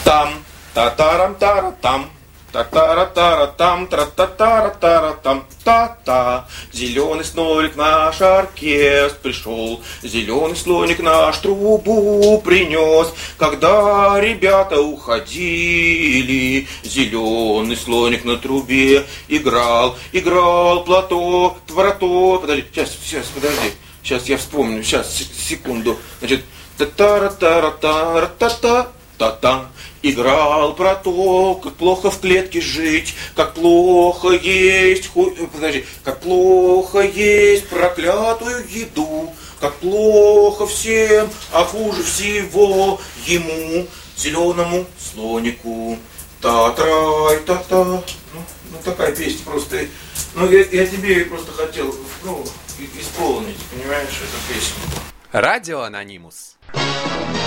Там, та-тарам-тара-там, та-тара-тара-там, тра-та-тара-тара-там, та-та. Зеленый слоник наш оркестр пришел, зеленый слоник наш трубу принес. Когда ребята уходили, зеленый слоник на трубе играл, играл платок, твороток. Подожди, сейчас, подожди. Сейчас я вспомню, сейчас, секунду. Значит, та-та-ра-та-ра-та-ра-та-та, та-та. Играл про то, как плохо в клетке жить, как плохо есть, как плохо есть проклятую еду, как плохо всем, а хуже всего ему, зеленому слонику. Та-трай, та-та. Ну такая песня просто. Ну я тебе просто хотел, исполнить, понимаешь, эту песню. Радио Анонимус.